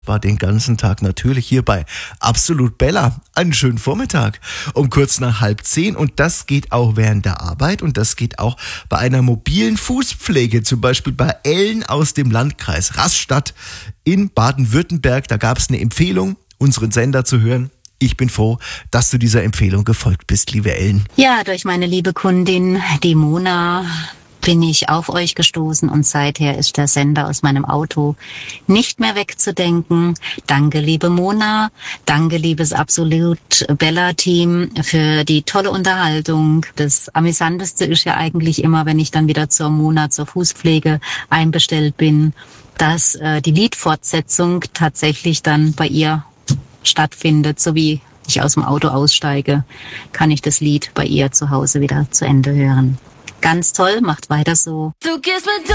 War den ganzen Tag natürlich hier bei Absolut Bella. Einen schönen Vormittag um kurz nach 9:30 und das geht auch während der Arbeit und das geht auch bei einer mobilen Fußpflege, zum Beispiel bei Ellen aus dem Landkreis Rastatt in Baden-Württemberg. Da gab es eine Empfehlung, unseren Sender zu hören. Ich bin froh, dass du dieser Empfehlung gefolgt bist, liebe Ellen. Ja, durch meine liebe Kundin, die Mona, bin ich auf euch gestoßen und seither ist der Sender aus meinem Auto nicht mehr wegzudenken. Danke, liebe Mona. Danke, liebes Absolut Bella-Team, für die tolle Unterhaltung. Das Amüsanteste ist ja eigentlich immer, wenn ich dann wieder zur Mona, zur Fußpflege einbestellt bin, dass die Liedfortsetzung tatsächlich dann bei ihr stattfindet, so wie ich aus dem Auto aussteige, kann ich das Lied bei ihr zu Hause wieder zu Ende hören. Ganz toll, macht weiter so.